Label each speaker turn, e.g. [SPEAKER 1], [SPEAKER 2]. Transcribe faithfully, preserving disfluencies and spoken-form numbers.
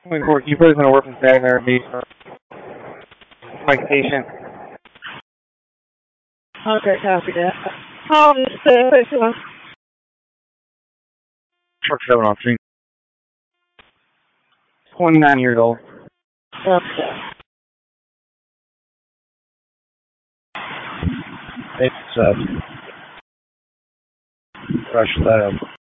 [SPEAKER 1] twenty-four, you put us in a working setting there, be my patient.
[SPEAKER 2] Okay, copy that. How old is the patient?
[SPEAKER 1] Truck seven on scene. twenty-nine years old.
[SPEAKER 2] Okay.
[SPEAKER 1] It's, uh, fresh lab.